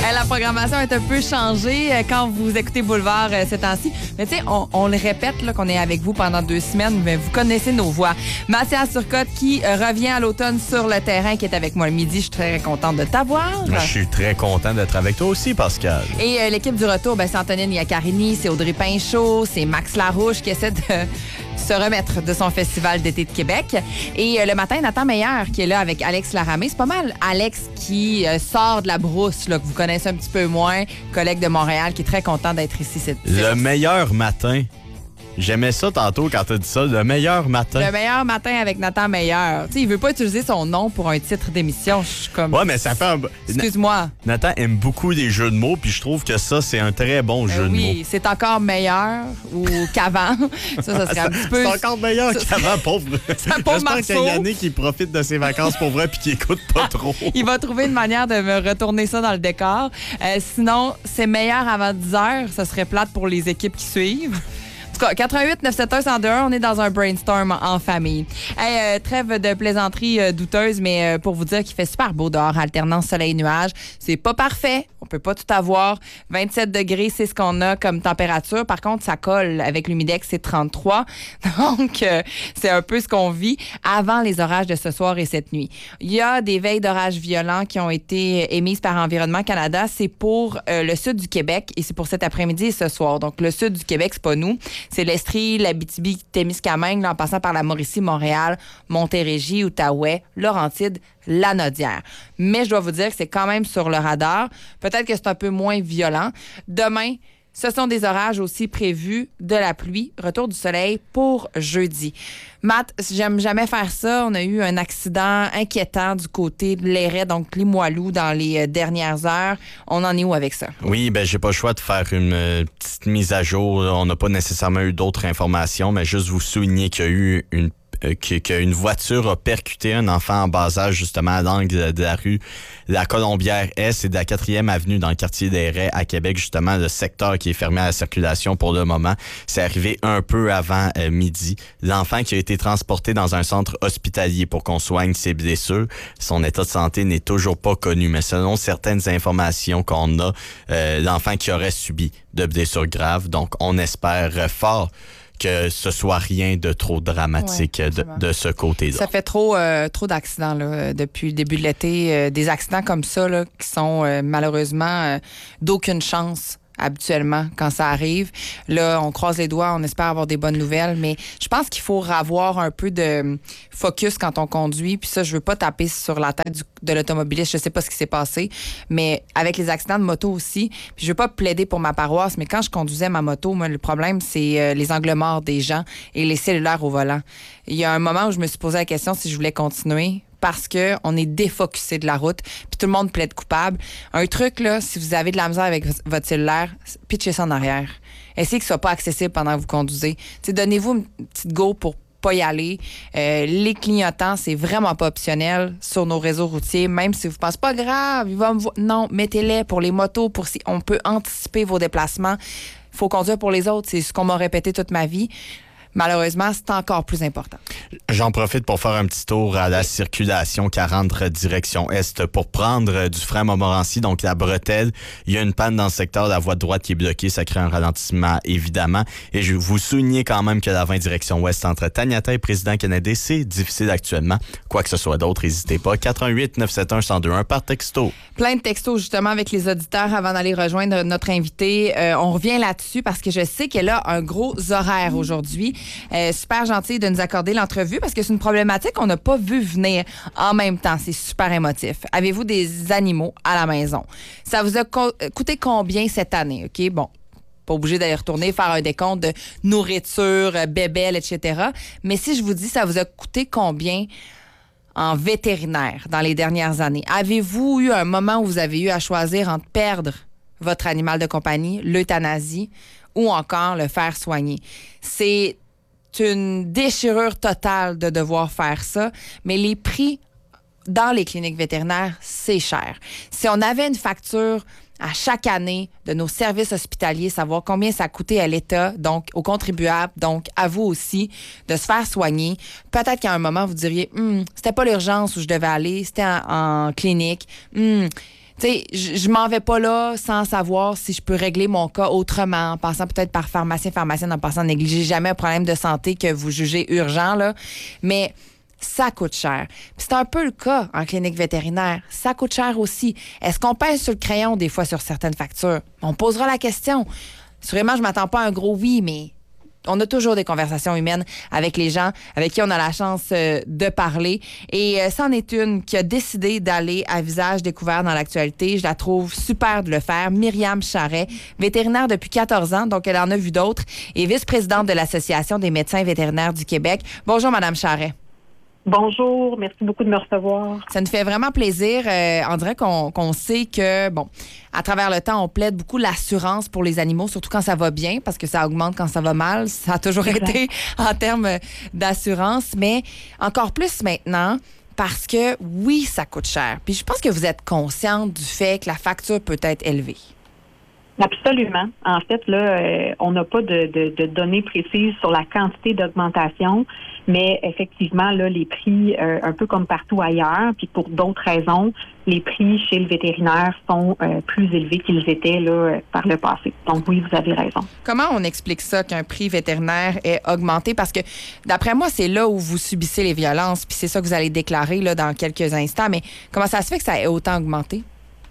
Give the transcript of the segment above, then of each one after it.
La programmation est un peu changée quand vous écoutez Boulevard ces temps-ci. Mais tu sais, on le répète là, qu'on est avec vous pendant 2 semaines, mais vous connaissez nos voix. Mathias Turcotte qui revient à l'automne sur le terrain, qui est avec moi le midi. Je suis très contente de t'avoir. Je suis très content d'être avec toi aussi, Pascal. Et l'équipe du retour, c'est Antonine Iaccarini, c'est Audrey Pinchot, c'est Max Larouche qui essaie de se remettre de son festival d'été de Québec. Et le matin, Nathan Meilleur qui est là avec Alex Laramée. C'est pas mal Alex qui sort de la brousse, là, que vous connaissez un petit peu moins, collègue de Montréal, qui est très content d'être ici. Le meilleur matin. J'aimais ça tantôt quand t'as dit ça, le meilleur matin. Le meilleur matin avec Nathan Meilleur. Tu sais, il veut pas utiliser son nom pour un titre d'émission. Je suis comme... Ouais, mais ça fait un... Excuse-moi. Nathan aime beaucoup les jeux de mots, puis je trouve que ça, c'est un très bon jeu de mots. Oui, c'est encore meilleur ou qu'avant. Ça serait un petit peu... C'est encore meilleur qu'avant, pauvre. J'espère qu'il y a Yannick qui profite de ses vacances pour vrai puis qui écoute pas trop. Il va trouver une manière de me retourner ça dans le décor. C'est meilleur avant 10 heures. Ça serait plate pour les équipes qui suivent. En tout cas, 88 971 1021, on est dans un brainstorm en famille. Trêve de plaisanterie douteuse, mais pour vous dire qu'il fait super beau dehors, alternance soleil-nuage. C'est pas parfait, on peut pas tout avoir. 27 degrés, c'est ce qu'on a comme température. Par contre, ça colle avec l'humidex, c'est 33. Donc, c'est un peu ce qu'on vit avant les orages de ce soir et cette nuit. Il y a des veilles d'orages violents qui ont été émises par Environnement Canada. C'est pour le sud du Québec et c'est pour cet après-midi et ce soir. Donc, le sud du Québec, c'est pas nous. C'est l'Estrie, l'Abitibi-Témiscamingue, en passant par la Mauricie, Montréal, Montérégie, Outaouais, Laurentides, Lanaudière. Mais je dois vous dire que c'est quand même sur le radar. Peut-être que c'est un peu moins violent. Demain, ce sont des orages aussi prévus, de la pluie, retour du soleil pour jeudi. Matt, j'aime jamais faire ça. On a eu un accident inquiétant du côté de Lairet, donc Limoilou, dans les dernières heures. On en est où avec ça? Oui, j'ai pas le choix de faire une petite mise à jour. On n'a pas nécessairement eu d'autres informations, mais juste vous souligner qu'il y a eu qu'une voiture a percuté un enfant en bas âge, justement, à l'angle de la rue La Colombière-Est et de la 4e avenue dans le quartier des Raies à Québec, justement, le secteur qui est fermé à la circulation pour le moment. C'est arrivé un peu avant midi. L'enfant qui a été transporté dans un centre hospitalier pour qu'on soigne ses blessures. Son état de santé n'est toujours pas connu, mais selon certaines informations qu'on a, l'enfant qui aurait subi de blessures graves. Donc, on espère fort que ce soit rien de trop dramatique de ce côté-là. Ça fait trop d'accidents là, depuis le début de l'été. Des accidents comme ça là, qui sont malheureusement d'aucune chance habituellement quand ça arrive. Là, on croise les doigts, on espère avoir des bonnes nouvelles, mais je pense qu'il faut avoir un peu de focus quand on conduit. Puis ça, je veux pas taper sur la tête de l'automobiliste. Je sais pas ce qui s'est passé, mais avec les accidents de moto aussi, puis je veux pas plaider pour ma paroisse, mais quand je conduisais ma moto, moi, le problème, c'est les angles morts des gens et les cellulaires au volant. Il y a un moment où je me suis posé la question si je voulais continuer, parce qu'on est défocusé de la route, puis tout le monde plaide coupable. Un truc, là, si vous avez de la misère avec votre cellulaire, pitchez ça en arrière. Essayez que ce soit pas accessible pendant que vous conduisez. T'sais, donnez-vous une petite go pour pas y aller. Les clignotants, c'est vraiment pas optionnel sur nos réseaux routiers, même si vous pensez pas grave, il va me voir. Non, mettez-les pour les motos, pour si on peut anticiper vos déplacements. Il faut conduire pour les autres, c'est ce qu'on m'a répété toute ma vie. Malheureusement, c'est encore plus important. J'en profite pour faire un petit tour à la circulation 40 direction Est pour prendre du frein Montmorency, donc la bretelle. Il y a une panne dans le secteur, la voie de droite qui est bloquée, ça crée un ralentissement évidemment. Et je vais vous souligner quand même que la 20 direction Ouest entre Taniata et Président Kennedy, c'est difficile actuellement. Quoi que ce soit d'autre, n'hésitez pas. 88 971 1021 par texto. Plein de textos justement avec les auditeurs avant d'aller rejoindre notre invité. On revient là-dessus parce que je sais qu'elle a un gros horaire aujourd'hui. Super gentil de nous accorder l'entrevue parce que c'est une problématique qu'on n'a pas vu venir en même temps. C'est super émotif. Avez-vous des animaux à la maison? Ça vous a coûté combien cette année? OK, bon. Pas obligé d'aller retourner faire un décompte de nourriture, bébelle, etc. Mais si je vous dis ça vous a coûté combien en vétérinaire dans les dernières années? Avez-vous eu un moment où vous avez eu à choisir entre perdre votre animal de compagnie, l'euthanasie, ou encore le faire soigner? C'est une déchirure totale de devoir faire ça, mais les prix dans les cliniques vétérinaires, c'est cher. Si on avait une facture à chaque année de nos services hospitaliers, savoir combien ça coûtait à l'État, donc aux contribuables, donc à vous aussi, de se faire soigner, peut-être qu'à un moment, vous diriez, c'était pas l'urgence où je devais aller, c'était en clinique. tu sais, je m'en vais pas là sans savoir si je peux régler mon cas autrement, en passant peut-être par pharmacienne, en passant négliger jamais un problème de santé que vous jugez urgent, là. Mais ça coûte cher. Puis c'est un peu le cas en clinique vétérinaire. Ça coûte cher aussi. Est-ce qu'on pèse sur le crayon des fois sur certaines factures? On posera la question. Sûrement, je m'attends pas à un gros oui, mais on a toujours des conversations humaines avec les gens avec qui on a la chance de parler. Et c'en est une qui a décidé d'aller à visage découvert dans l'actualité. Je la trouve super de le faire. Myriam Charret, vétérinaire depuis 14 ans, donc elle en a vu d'autres, et vice-présidente de l'Association des médecins vétérinaires du Québec. Bonjour, Madame Charret. Bonjour, merci beaucoup de me recevoir. Ça nous fait vraiment plaisir. On dirait qu'on sait que, bon, à travers le temps, on plaide beaucoup l'assurance pour les animaux, surtout quand ça va bien, parce que ça augmente quand ça va mal. Ça a toujours été en termes d'assurance, mais encore plus maintenant, parce que oui, ça coûte cher. Puis je pense que vous êtes consciente du fait que la facture peut être élevée. Absolument. En fait, là, on n'a pas de données précises sur la quantité d'augmentation, mais effectivement, là, les prix, un peu comme partout ailleurs, puis pour d'autres raisons, les prix chez le vétérinaire sont plus élevés qu'ils étaient là par le passé. Donc oui, vous avez raison. Comment on explique ça qu'un prix vétérinaire est augmenté? Parce que d'après moi, c'est là où vous subissez les violences, puis c'est ça que vous allez déclarer là dans quelques instants. Mais comment ça se fait que ça ait autant augmenté?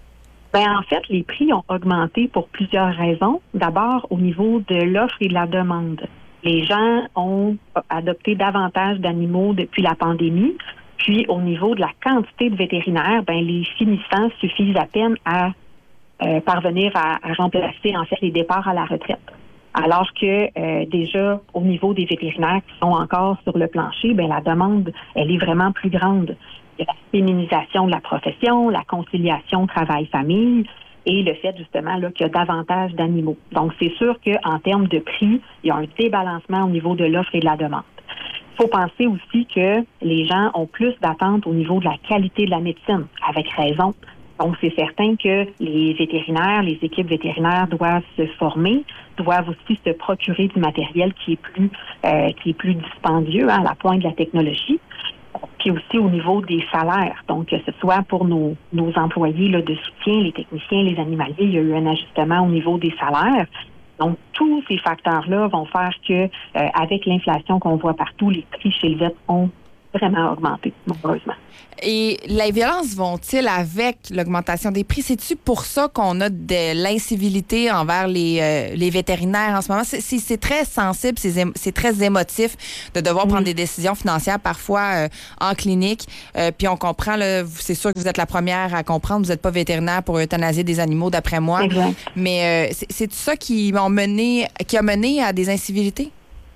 En fait, les prix ont augmenté pour plusieurs raisons. D'abord, au niveau de l'offre et de la demande. Les gens ont adopté davantage d'animaux depuis la pandémie. Puis, au niveau de la quantité de vétérinaires, les finissants suffisent à peine à parvenir à remplacer, en fait, les départs à la retraite. Alors que déjà, au niveau des vétérinaires qui sont encore sur le plancher, la demande, elle est vraiment plus grande. Il y a la féminisation de la profession, la conciliation travail-famille et le fait justement là, qu'il y a davantage d'animaux. Donc, c'est sûr qu'en termes de prix, il y a un débalancement au niveau de l'offre et de la demande. Il faut penser aussi que les gens ont plus d'attentes au niveau de la qualité de la médecine, avec raison. Donc, c'est certain que les vétérinaires, les équipes vétérinaires doivent se former, doivent aussi se procurer du matériel qui est plus dispendieux à la pointe de la technologie. Puis aussi au niveau des salaires. Donc, que ce soit pour nos employés là, de soutien, les techniciens, les animaliers, il y a eu un ajustement au niveau des salaires. Donc, tous ces facteurs-là vont faire que, avec l'inflation qu'on voit partout, les prix chez le vet ont vraiment augmenté, malheureusement. Et les violences vont-ils avec l'augmentation des prix? C'est-tu pour ça qu'on a de l'incivilité envers les vétérinaires en ce moment? C'est très sensible, c'est très émotif de devoir prendre des décisions financières parfois en clinique. Puis on comprend, là, c'est sûr que vous êtes la première à comprendre, vous n'êtes pas vétérinaire pour euthanasier des animaux, d'après moi. Exact. Mais c'est ça qui a mené à des incivilités?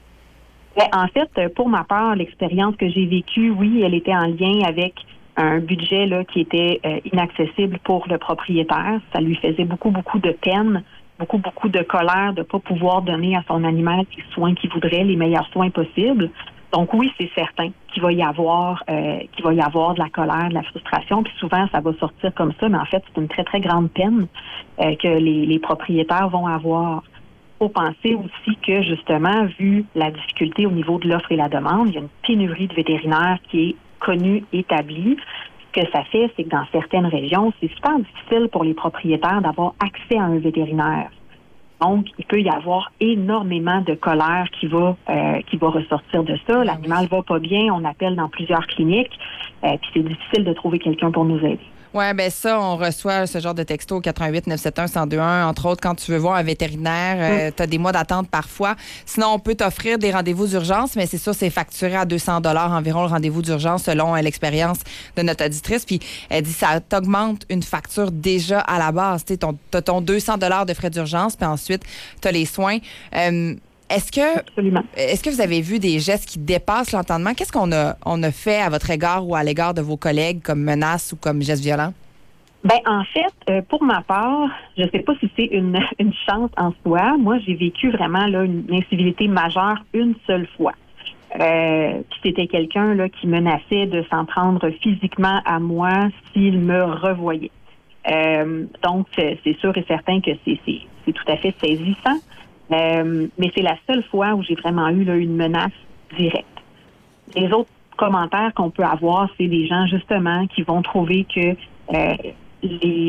En fait, pour ma part, l'expérience que j'ai vécue, oui, elle était en lien avec un budget là qui était inaccessible pour le propriétaire. Ça lui faisait beaucoup de peine, beaucoup de colère de ne pas pouvoir donner à son animal les soins qu'il voudrait, les meilleurs soins possibles. Donc oui, c'est certain qu'il va y avoir de la colère, de la frustration, puis souvent ça va sortir comme ça, mais en fait, c'est une très, très grande peine que les propriétaires vont avoir. Il faut penser aussi que, justement, vu la difficulté au niveau de l'offre et la demande, il y a une pénurie de vétérinaires qui est connue, établie. Ce que ça fait, c'est que dans certaines régions, c'est super difficile pour les propriétaires d'avoir accès à un vétérinaire. Donc, il peut y avoir énormément de colère qui va ressortir de ça. L'animal va pas bien, on appelle dans plusieurs cliniques, puis c'est difficile de trouver quelqu'un pour nous aider. Oui, ça, on reçoit ce genre de texto au 88 971 1021. Entre autres, quand tu veux voir un vétérinaire, tu as des mois d'attente parfois. Sinon, on peut t'offrir des rendez-vous d'urgence, mais c'est sûr, c'est facturé à 200 $ environ le rendez-vous d'urgence selon l'expérience de notre auditrice. Puis elle dit ça t'augmente une facture déjà à la base. Tu as ton 200 $ de frais d'urgence, puis ensuite, tu as les soins. Est-ce que vous avez vu des gestes qui dépassent l'entendement? Qu'est-ce qu'on a fait à votre égard ou à l'égard de vos collègues comme menaces ou comme gestes violents? En fait, pour ma part, je ne sais pas si c'est une chance en soi. Moi, j'ai vécu vraiment là, une incivilité majeure une seule fois. Puis c'était quelqu'un là qui menaçait de s'en prendre physiquement à moi s'il me revoyait. Donc, c'est sûr et certain que c'est tout à fait saisissant. Mais c'est la seule fois où j'ai vraiment eu là, une menace directe. Les autres commentaires qu'on peut avoir, c'est des gens justement qui vont trouver que les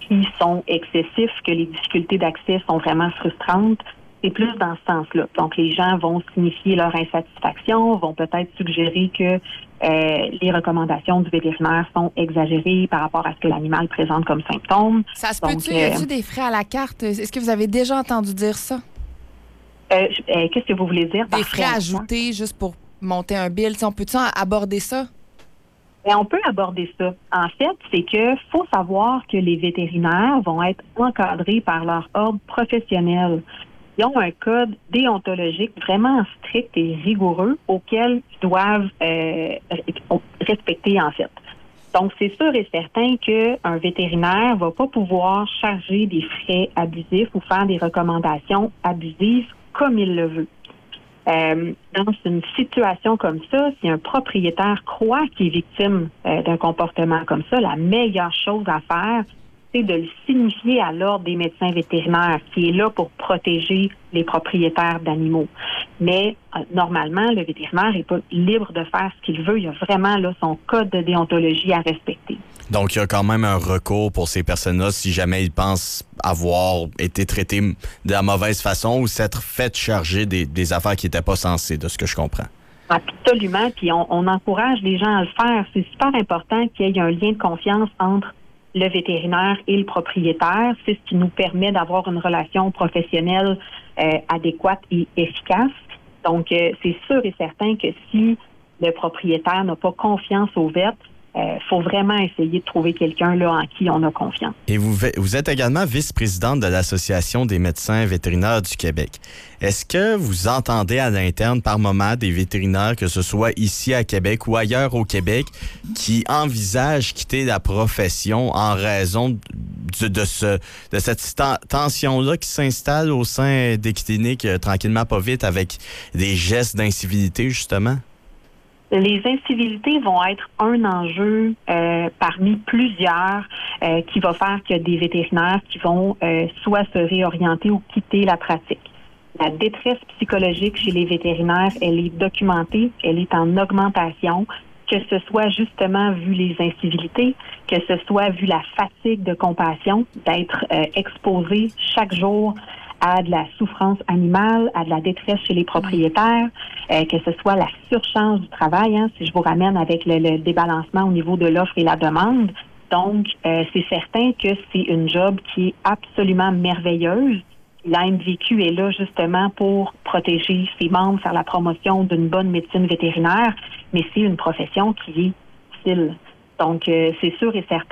prix sont excessifs, que les difficultés d'accès sont vraiment frustrantes. C'est plus dans ce sens-là. Donc, les gens vont signifier leur insatisfaction, vont peut-être suggérer que les recommandations du vétérinaire sont exagérées par rapport à ce que l'animal présente comme symptômes. Ça se peut-tu? Y a-t-il des frais à la carte? Est-ce que vous avez déjà entendu dire ça? Qu'est-ce que vous voulez dire par des frais ajoutés juste pour monter un bill? On peut-tu aborder ça? On peut aborder ça. En fait, c'est que faut savoir que les vétérinaires vont être encadrés par leur ordre professionnel. Ils ont un code déontologique vraiment strict et rigoureux auquel ils doivent respecter, en fait. Donc, c'est sûr et certain qu'un vétérinaire ne va pas pouvoir charger des frais abusifs ou faire des recommandations abusives comme il le veut. Dans une situation comme ça, si un propriétaire croit qu'il est victime d'un comportement comme ça, la meilleure chose à faire, c'est de le signifier à l'ordre des médecins vétérinaires qui est là pour protéger les propriétaires d'animaux. Mais normalement, le vétérinaire n'est pas libre de faire ce qu'il veut. Il y a vraiment là, son code de déontologie à respecter. Donc, il y a quand même un recours pour ces personnes-là si jamais ils pensent avoir été traités de la mauvaise façon ou s'être fait charger des affaires qui n'étaient pas censées, de ce que je comprends. Absolument. Puis on encourage les gens à le faire. C'est super important qu'il y ait un lien de confiance entre le vétérinaire et le propriétaire. C'est ce qui nous permet d'avoir une relation professionnelle adéquate et efficace. Donc, c'est sûr et certain que si le propriétaire n'a pas confiance au vet, faut vraiment essayer de trouver quelqu'un là en qui on a confiance. Et vous êtes également vice-présidente de l'Association des médecins vétérinaires du Québec. Est-ce que vous entendez à l'interne par moment des vétérinaires, que ce soit ici à Québec ou ailleurs au Québec, qui envisagent quitter la profession en raison de cette tension-là qui s'installe au sein des cliniques tranquillement pas vite avec des gestes d'incivilité, justement? Les incivilités vont être un enjeu parmi plusieurs qui va faire qu'il y a des vétérinaires qui vont soit se réorienter ou quitter la pratique. La détresse psychologique chez les vétérinaires, elle est documentée, elle est en augmentation, que ce soit justement vu les incivilités, que ce soit vu la fatigue de compassion, d'être exposé chaque jour à de la souffrance animale, à de la détresse chez les propriétaires, que ce soit la surcharge du travail, si je vous ramène avec le débalancement au niveau de l'offre et la demande. Donc, c'est certain que c'est une job qui est absolument merveilleuse. La MVQ est là justement pour protéger ses membres, faire la promotion d'une bonne médecine vétérinaire, mais c'est une profession qui est difficile. Donc, c'est sûr et certain